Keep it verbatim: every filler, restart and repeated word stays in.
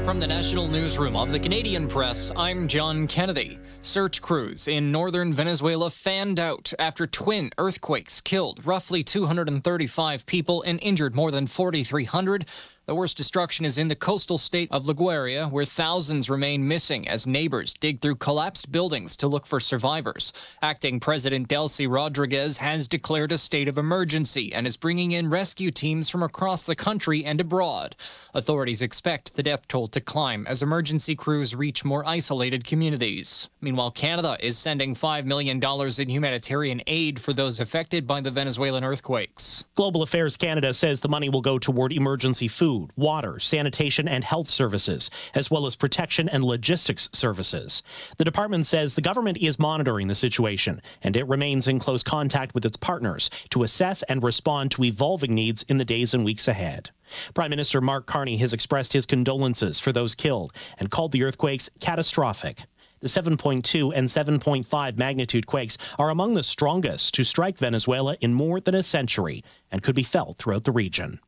From the National Newsroom of the Canadian Press, I'm John Kennedy. Search crews in northern Venezuela fanned out after twin earthquakes killed roughly two hundred thirty-five people and injured more than forty-three hundred. The worst destruction is in the coastal state of La Guaira, where thousands remain missing as neighbors dig through collapsed buildings to look for survivors. Acting President Delcy Rodriguez has declared a state of emergency and is bringing in rescue teams from across the country and abroad. Authorities expect the death toll to climb as emergency crews reach more isolated communities. Meanwhile, Canada is sending five million dollars in humanitarian aid for those affected by the Venezuelan earthquakes. Global Affairs Canada says the money will go toward emergency food, water, sanitation, and health services, as well as protection and logistics services. The department says the government is monitoring the situation, and it remains in close contact with its partners to assess and respond to evolving needs in the days and weeks ahead. Prime Minister Mark Carney has expressed his condolences for those killed and called the earthquakes catastrophic. The seven point two and seven point five magnitude quakes are among the strongest to strike Venezuela in more than a century and could be felt throughout the region.